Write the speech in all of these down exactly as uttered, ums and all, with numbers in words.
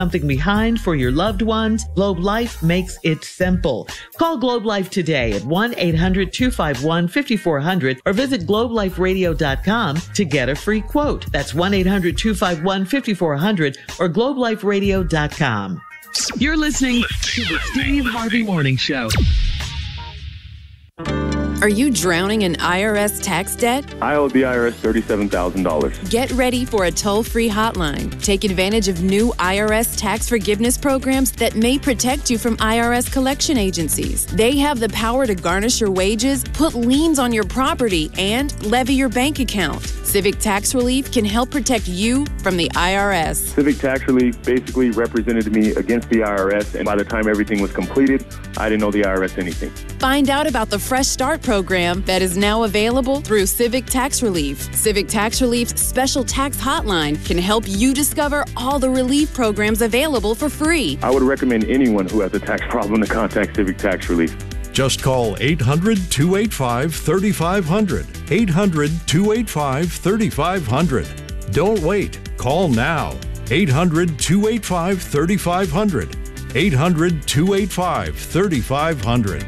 something behind for your loved ones, Globe Life makes it simple. Call Globe Life today at one eight hundred two five one five four zero zero or visit globe life radio dot com to get a free quote. That's one eight hundred two five one five four zero zero or globe life radio dot com. You're listening to the Steve Harvey Morning Show. Are you drowning in I R S tax debt? I owe the I R S thirty-seven thousand dollars. Get ready for a toll-free hotline. Take advantage of new I R S tax forgiveness programs that may protect you from I R S collection agencies. They have the power to garnish your wages, put liens on your property, and levy your bank account. Civic Tax Relief can help protect you from the I R S. Civic Tax Relief basically represented me against the I R S, and by the time everything was completed, I didn't owe the I R S anything. Find out about the Fresh Start program that is now available through Civic Tax Relief. Civic Tax Relief's special tax hotline can help you discover all the relief programs available for free. I would recommend anyone who has a tax problem to contact Civic Tax Relief. Just call eight hundred two eight five three five zero zero. eight hundred two eight five three five zero zero. Don't wait. Call now. eight hundred two eight five three five zero zero. eight hundred two eight five three five zero zero.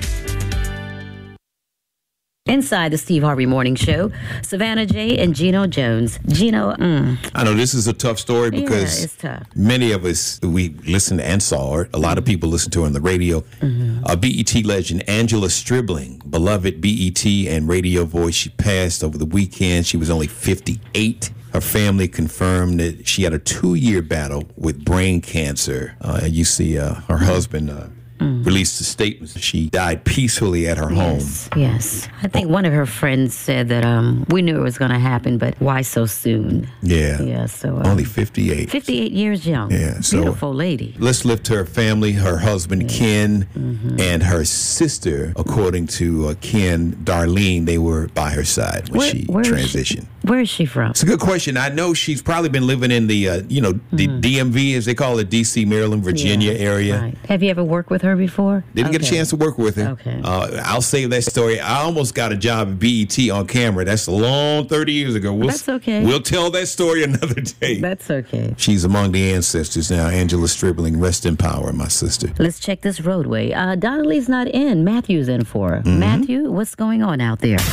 Inside the Steve Harvey Morning Show, Savannah J. and Gino Jones. Gino, mm. I know this is a tough story because yeah, it's tough. Many of us, we listened and saw her. A lot of people listen to her on the radio. Mm-hmm. Uh, B E T legend Angela Stribling, beloved B E T and radio voice. She passed over the weekend. She was only fifty-eight. Her family confirmed that she had a two-year battle with brain cancer. Uh, you see uh, her husband uh, mm. released a statement. She died peacefully at her yes, home. Yes. I think one of her friends said that um, we knew it was going to happen, but why so soon? Yeah. Yeah. So um, only fifty-eight. fifty-eight years young. Yeah. So beautiful lady. Let's lift her family, her husband yeah. Ken, mm-hmm. and her sister. According to uh, Ken, Darlene, they were by her side when where, she where transitioned. Is she, where is she from? It's a good question. I know she's probably been living in the, uh, you know, the mm. D M V, as they call it, D C, Maryland, Virginia yeah, area. Right. Have you ever worked with her before? Didn't okay. get a chance to work with her. Okay. Uh, I'll save that story. I almost got a job at B E T on camera. That's a long thirty years ago. We'll, That's okay. We'll tell that story another day. That's okay. She's among the ancestors now. Angela Stribling, rest in power, my sister. Let's check this roadway. Uh, Donnelly's not in. Matthew's in for her. Mm-hmm. Matthew, what's going on out there?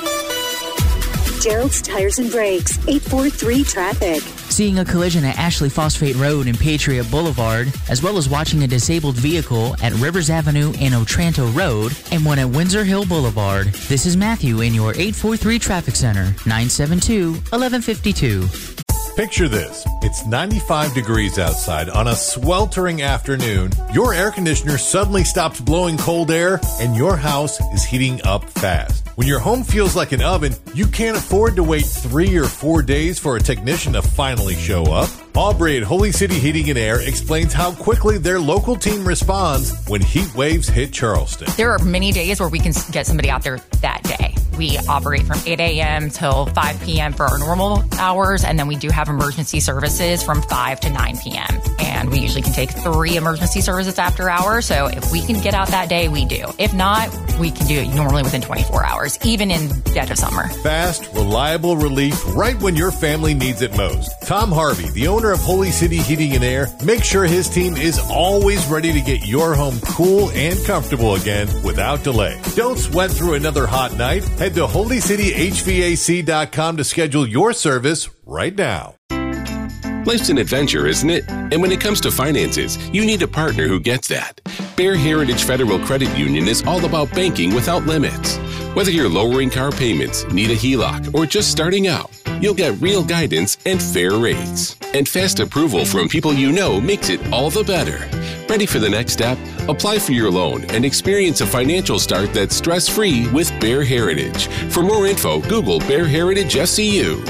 Gerald's Tires and Brakes, eight four three traffic. Seeing a collision at Ashley Phosphate Road and Patriot Boulevard, as well as watching a disabled vehicle at Rivers Avenue and Otranto Road, and one at Windsor Hill Boulevard. This is Matthew in your eight four three Traffic Center, nine seven two, one one five two. Picture this. It's ninety-five degrees outside on a sweltering afternoon. Your air conditioner suddenly stops blowing cold air and your house is heating up fast. When your home feels like an oven, you can't afford to wait three or four days for a technician to finally show up. Aubrey at Holy City Heating and Air explains how quickly their local team responds when heat waves hit Charleston. There are many days where we can get somebody out there that day. We operate from eight a.m. till five p.m. for our normal hours, and then we do have emergency services from five to nine p.m. And we usually can take three emergency services after hours, so if we can get out that day, we do. If not, we can do it normally within twenty-four hours, even in dead of summer. Fast, reliable relief right when your family needs it most. Tom Harvey, the owner of Holy City Heating and Air, makes sure his team is always ready to get your home cool and comfortable again without delay. Don't sweat through another hot night. Head to holy city h v a c dot com to schedule your service right now. Life's an adventure, isn't it? And when it comes to finances, you need a partner who gets that. Bear Heritage Federal Credit Union is all about banking without limits. Whether you're lowering car payments, need a H E L O C, or just starting out, you'll get real guidance and fair rates. And fast approval from people you know makes it all the better. Ready for the next step? Apply for your loan and experience a financial start that's stress-free with Bear Heritage. For more info, Google Bear Heritage S C U.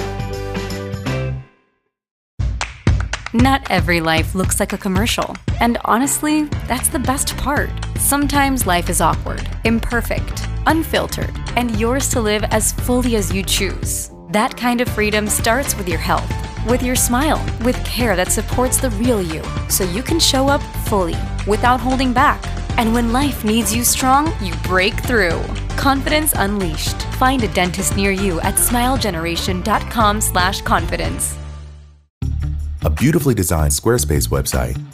Not every life looks like a commercial. And honestly, that's the best part. Sometimes life is awkward, imperfect, unfiltered, and yours to live as fully as you choose. That kind of freedom starts with your health, with your smile, with care that supports the real you, so you can show up fully, without holding back. And when life needs you strong, you break through. Confidence Unleashed. Find a dentist near you at smilegeneration dot com slash confidence. A beautifully designed Squarespace website